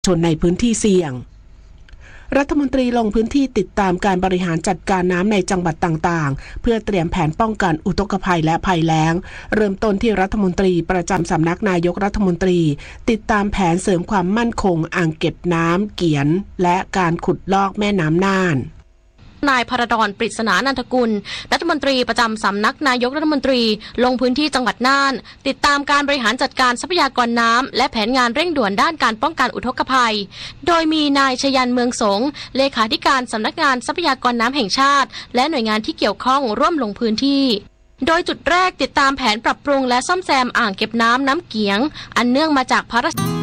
นในพื้นที่เสี่ยงรัฐมนตรีลงพื้นที่ติดตามการบริหารจัดการน้ำในจังหวัดต่างๆเพื่อเตรียมแผนป้องกันอุทกภัยและภัยแล้งเริ่มต้นที่รัฐมนตรีประจำสำนักนายกรัฐมนตรีติดตามแผนเสริมความมั่นคงอ่างเก็บน้ำเกียนและการขุดลอกแม่น้ำน่านนายพรดร ปริศนานันทกุลรัฐมนตรีประจำสำนักนายกรัฐมนตรีลงพื้นที่จังหวัดน่านติดตามการบริหารจัดการทรัพยากรน้ำและแผนงานเร่งด่วนด้านการป้องกันอุทกภัยโดยมีนายชยันเมืองสงเลขาธิการสำนักงานทรัพยากรน้ำแห่งชาติและหน่วยงานที่เกี่ยวข้องร่วมลงพื้นที่โดยจุดแรกติดตามแผนปรับปรุงและซ่อมแซมอ่างเก็บน้ำน้ำเกียงอันเนื่องมาจากภารกิจ